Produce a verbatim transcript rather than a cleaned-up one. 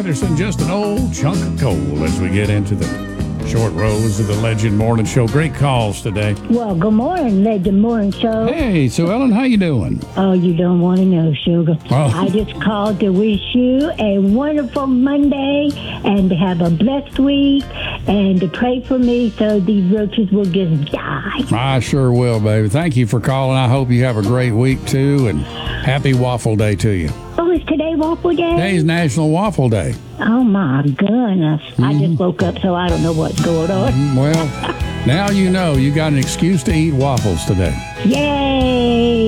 Anderson, just an old chunk of coal as we get into the short rows of the Legend Morning Show. Great calls today. Well, good morning, Legend Morning Show. Hey, Sue Ellen, how you doing? Oh, you don't want to know, Sugar. Oh. I just called to wish you a wonderful Monday and to have a blessed week and to pray for me so these roaches will just die. I sure will, baby. Thank you for calling. I hope you have a great week, too, and happy Waffle Day to you. Oh, is today Waffle Day? Today's National Waffle Day. Oh, my goodness. Mm-hmm. I just woke up, so I don't know what's going on. Mm-hmm. Well, now you know you got an excuse to eat waffles today. Yay!